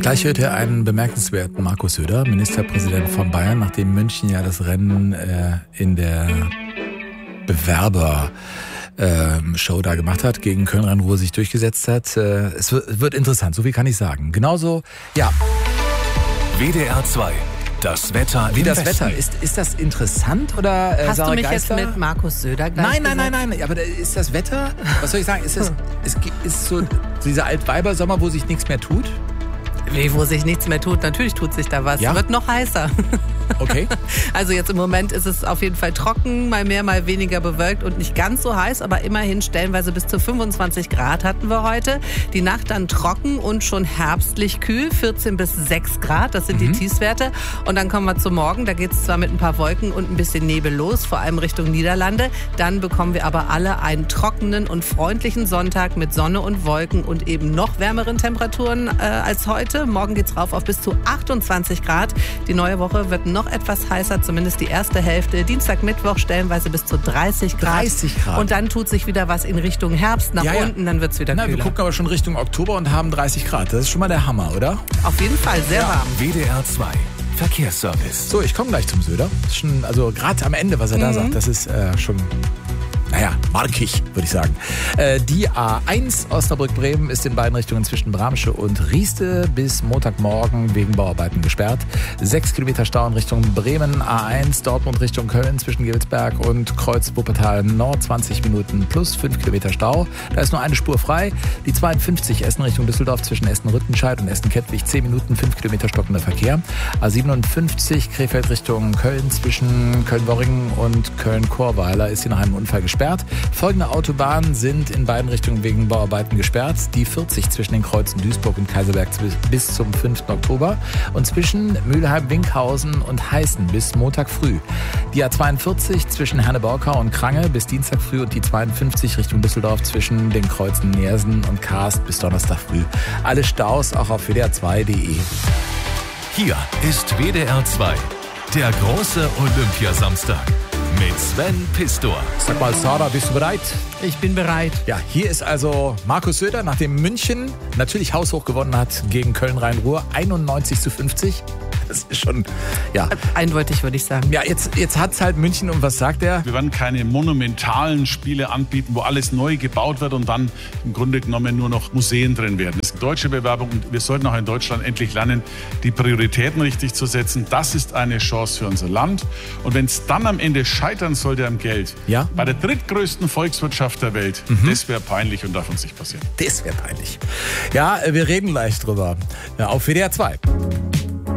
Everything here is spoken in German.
Gleich hört ihr einen bemerkenswerten Markus Söder, Ministerpräsident von Bayern, nachdem München ja das Rennen in der Bewerber-Show da gemacht hat, gegen Köln-Rhein-Ruhr sich durchgesetzt hat. Es wird interessant, so viel kann ich sagen. Genauso, ja. WDR 2. Das Wetter Wie das Wetter? Ist das interessant oder Hast Sarah du mich Geisler? jetzt mit Markus Söder gleich Nein. Aber ist das Wetter, was soll ich sagen, ist so dieser Altweiber-Sommer, wo sich nichts mehr tut? Nee, wo sich nichts mehr tut. Natürlich tut sich da was. Ja? Wird noch heißer. Okay. Also jetzt im Moment ist es auf jeden Fall trocken, mal mehr, mal weniger bewölkt und nicht ganz so heiß, aber immerhin stellenweise bis zu 25 Grad hatten wir heute. Die Nacht dann trocken und schon herbstlich kühl, 14 bis 6 Grad, das sind die Tiefstwerte. Und dann kommen wir zum Morgen, da geht es zwar mit ein paar Wolken und ein bisschen Nebel los, vor allem Richtung Niederlande. Dann bekommen wir aber alle einen trockenen und freundlichen Sonntag mit Sonne und Wolken und eben noch wärmeren Temperaturen als heute. Morgen geht's rauf auf bis zu 28 Grad. Die neue Woche wird noch etwas heißer, zumindest die erste Hälfte. Dienstag, Mittwoch stellenweise bis zu 30 Grad. 30 Grad. Und dann tut sich wieder was in Richtung Herbst nach unten, dann wird's wieder kühler. Wir gucken aber schon Richtung Oktober und haben 30 Grad. Das ist schon mal der Hammer, oder? Auf jeden Fall sehr warm. WDR 2. Verkehrsservice. So, ich komme gleich zum Söder. Das ist schon, also gerade am Ende, was er da sagt, das ist schon... Naja, markig, würde ich sagen. Die A1 Osnabrück-Bremen ist in beiden Richtungen zwischen Bramsche und Rieste bis Montagmorgen wegen Bauarbeiten gesperrt. 6 Kilometer Stau in Richtung Bremen. A1 Dortmund Richtung Köln zwischen Gilsberg und Kreuz Wuppertal Nord 20 Minuten plus 5 Kilometer Stau. Da ist nur eine Spur frei. Die 52 Essen Richtung Düsseldorf zwischen Essen-Rüttenscheid und Essen-Kettwig 10 Minuten, 5 Kilometer stockender Verkehr. A57 Krefeld Richtung Köln zwischen Köln-Worringen und Köln-Chorweiler ist hier nach einem Unfall gesperrt. Folgende Autobahnen sind in beiden Richtungen wegen Bauarbeiten gesperrt. Die 40 zwischen den Kreuzen Duisburg und Kaiserberg bis zum 5. Oktober und zwischen Mülheim-Winkhausen und Heißen bis Montag früh. Die A42 zwischen Herne-Borkau und Krange bis Dienstag früh und die 52 Richtung Düsseldorf zwischen den Kreuzen Neersen und Karst bis Donnerstag früh. Alle Staus auch auf wdr2.de. Hier ist WDR 2. Der große Olympiasamstag. Mit Sven Pistor. Sag mal, Sarah, bist du bereit? Ich bin bereit. Ja, hier ist also Markus Söder, nachdem München natürlich haushoch gewonnen hat gegen Köln-Rhein-Ruhr, 91:50. Das ist schon, ja. Eindeutig, würde ich sagen. Ja, jetzt hat's halt München und was sagt er? Wir werden keine monumentalen Spiele anbieten, wo alles neu gebaut wird und dann im Grunde genommen nur noch Museen drin werden. Das ist eine deutsche Bewerbung und wir sollten auch in Deutschland endlich lernen, die Prioritäten richtig zu setzen. Das ist eine Chance für unser Land. Und wenn es dann am Ende scheitern sollte am Geld, ja? Bei der drittgrößten Volkswirtschaft der Welt, das wäre peinlich und darf uns nicht passieren. Das wäre peinlich. Ja, wir reden gleich drüber. Ja, auf WDR 2.